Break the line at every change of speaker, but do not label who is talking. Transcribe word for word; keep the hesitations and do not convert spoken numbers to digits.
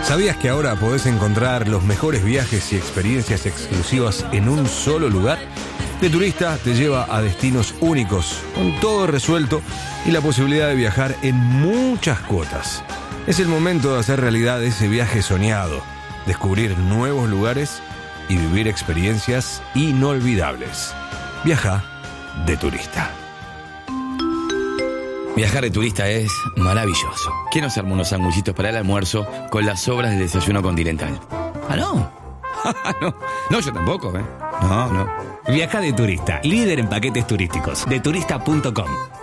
¿Sabías que ahora podés encontrar los mejores viajes y experiencias exclusivas en un solo lugar? De Turista te lleva a destinos únicos, con todo resuelto y la posibilidad de viajar en muchas cuotas. Es el momento de hacer realidad ese viaje soñado, descubrir nuevos lugares y vivir experiencias inolvidables. Viaja de Turista.
Viajar de turista es maravilloso. ¿Quién nos arma unos sanguchitos para el almuerzo con las sobras del desayuno continental? ¿Ah, no? no, no, yo tampoco, ¿eh? No, no.
Viaja de Turista, líder en paquetes turísticos, de turista punto com.